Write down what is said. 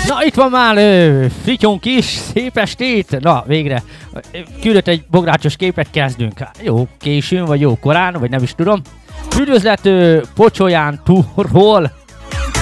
Na itt van már Frityónk is, szép estét! Na végre, küldött egy bográcsos képet, kezdünk. Jó későn, vagy jó korán, vagy nem is tudom. Üdvözlet Pocsolyán túlról.